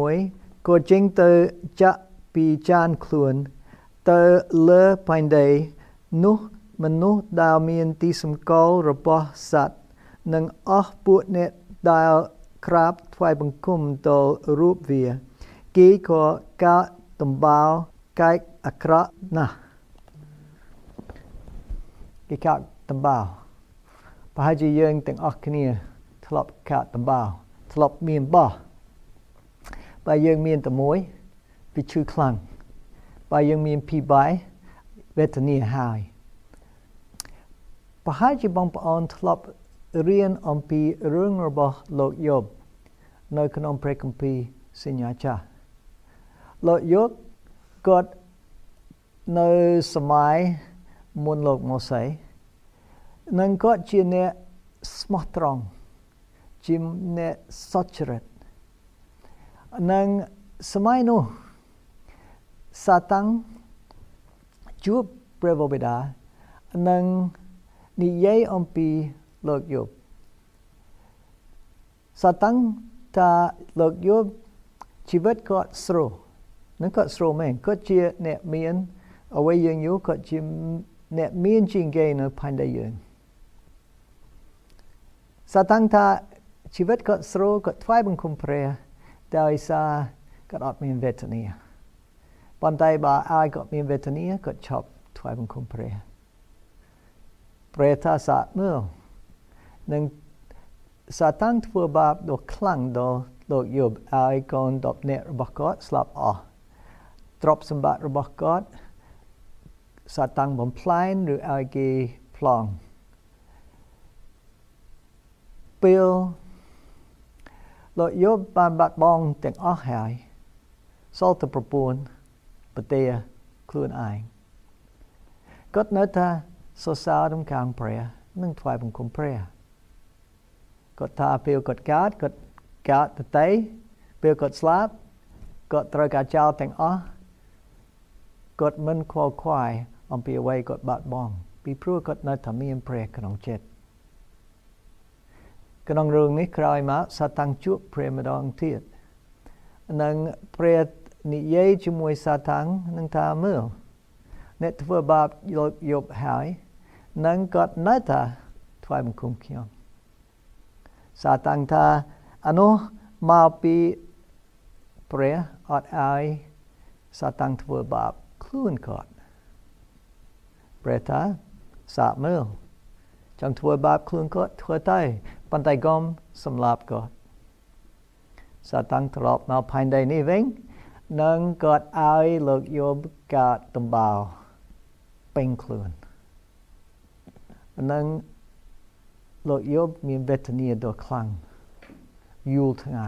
1ក៏ចេញទៅចាក់ពីចានខ្លួនទៅលើផែនដីនោះមនុស្សដែលមានទីសម្គាល់របស់សត្វនិងអស់ពួកអ្នកដែលក្រាបថ្វាយបង្គំដល់រូបវាគេក៏កើតតំបោកែកអាក្រក់ណាស់គេកើតតំបោប្រហែលជាយើងទាំងអស់គ្នាធ្លាប់កើតតំបោធ្លាប់មានបោះបើយើងមានតែមួយវាឈឺខ្លាំងបើយើងមានពីរបែវេទនាហើយប្រហែលជាបងប្អូនធ្លាប់រៀនអំពីរឿងរបស់លោកយ៉ូបនៅក្នុងព្រះគម្ពីរសញ្ញាចាស់លោកយ៉ូបគាត់នៅសម័យមុនលោកម៉ូសេនិងគាត់ជាអ្នកស្មោះត្រង់ជាអ្នកសុចរិតនិងសម័យនោះសាតាំងជួបព្រះបិតានិងនិយាយអំពីលោកយ៉ូបសាតាំងថាលោកយ៉ូបជីវិតគាត់ស្រួលនឹងគាត់ស្រួលមែនគាត់ជាអ្នកមានអ្វីយើងយល់គាត់ជាអ្នកមានជាងគេនៅផែនដីយើងសាតាំងថាជីវិតគាត់ស្រួលគាត់ថ្វាយបង្គំព្រះដោយសារគាត់អត់មានវេទនាប៉ុន្តែបើឲ្យគាត់មានវេទនាគាត់ឈប់ថ្វាយបង្គំព្រះថាសាមើលនឹងសាតាំងធ្វើបាបដ៏ខ្លាំងដល់លោកយ៉ូបឲ្យកូន10នាក់របស់គាត់ស្លាប់អស់ទ្រព្យសម្បត្តិរបស់គាត់សាតាំងបំផ្លាញឬឲ្យគេប្លង់ពេលលោកយ៉ូបបានបាត់បង់ទាំងអស់ហើយសល់តែប្រពន្ធប្រទេសខ្លួនឯងគាត់នៅថាសរសើរដំណើរព្រះនិងថ្វាយបង្គំព្រះគាត់ថាពេលគាត់កើតទៅតែពេលគាត់ស្លាប់គាត់ត្រូវការចោលទាំងអស់គាត់មិនខ្វល់ខ្វាយអំពីអ្វីគាត់បាត់បង់ពីព្រោះគាត់នៅតែមានព្រះក្នុងចិត្តក្នុងរឿងនេះក្រោយមកសាតាំងជួបព្រះម្ដងទៀតនិងព្រះនិយាយជាមួយសាតាំងនឹងថាមើលអ្នកធ្វើបាបលោកយ៉ូបហើយនិងគាត់នៅតែថ្វាយបង្គំខ្ញុំសាតាំងថាអានោះមកពីព្រះអត់ឲ្យសាតាំងធ្វើបាបខ្លួនគាត់ព្រះថាសាកមើលចង់ធ្វើបាបខ្លួនគាត់ធ្វើទៅប៉ុន្តែកុំសម្លាប់គាត់សាតាំងត្រឡប់មកផែនដីនេះវិញនិងគាត់ឲ្យលោកយ៉ូបកើតតំបោពេញខ្លួននិងលោកយ៉ូបមានវេទនាដ៏ខ្លាំងយូរថ្ងៃ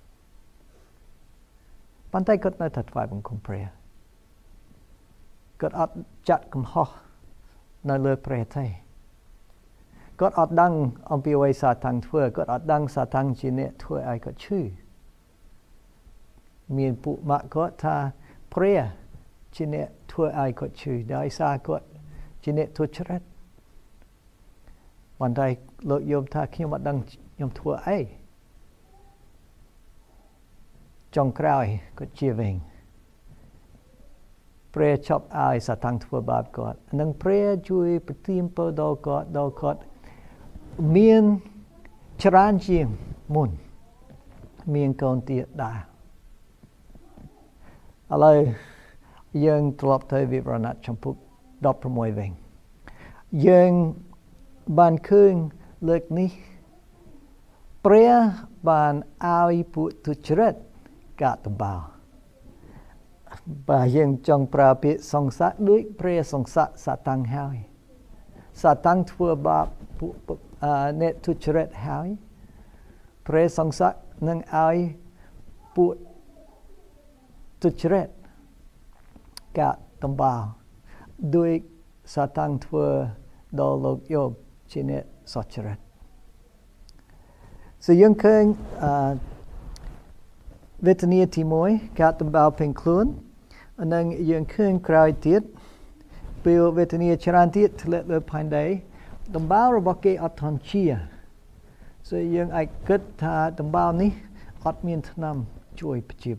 ប៉ុន្តែគាត់នៅតែថ្វាយបង្គំព្រះគាត់អត់ចាត់កំហុសនៅលើព្រះទេគាត់អត់ដឹងអំពីអ្វីសាតាំងធ្វើគាត់អត់ដឹងសាតាំងជាអ្នកធ្វើឲ្យគាត់ឈឺមានពួកម៉ាក់គាត់ថាព្រះជាអ្នកធ្វើឲ្យគាត់ឈឺដោយសារគាត់ជាអ្នកទុច្ចរិតប៉ុន្តែលោកយ៉ូបថាខ្ញុំអត់ដឹងខ្ញុំធ្វើអីចុងក្រោយគាត់ជាវិញព្រះឈប់ឲ្យសាតាំងធ្វើបាបគាត់និងព្រះជួយប្រទានពរដល់គាត់មានច្រើនជាងមុនមានកូនទៀតដែរឥឡូវយើងត្រឡប់ទៅវិវរណៈចំពុក16វិញយើងបានឃើញលើកនេះព្រះបានឲ្យពួកទុច្ចរិតកាត់តំបោបើយើងចង់ប្រើពាក្យសង្ស័កដូចព្រះសង្ស័កសាតាំងហើយសាតាំងធ្វើបាបពួកអ្នកទុច្ចរិតហើយព្រះសង្ស័កនឹងឲ្យពួកទុច្ចរិតកាត់តំបោដោយសាតាំងធ្វើដល់លោកយ៉ូបជាអ្នកសុចរិតយើងឃើញវេទនាទី1កាត់តំបោពេញខ្លួននិងយើងឃើញក្រោយទៀតពេលវេទនាច្រើនទៀតធ្លាក់លើផែនដីតំបោរបស់គេអត់ធន់ជាយើងអាចគិតថាតំបោនេះអត់មានថ្នាំជួយព្យា